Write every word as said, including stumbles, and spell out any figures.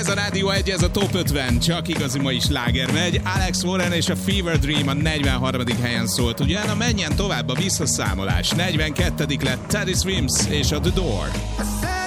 Ez a Rádió egy, ez a Top ötven, csak igazi mai sláger megy. Alex Warren és a Fever Dream a negyvenharmadik helyen szólt. Ugyan, menjen tovább a visszaszámolás. negyvenkettedik lett Teddy Swims és a The Door.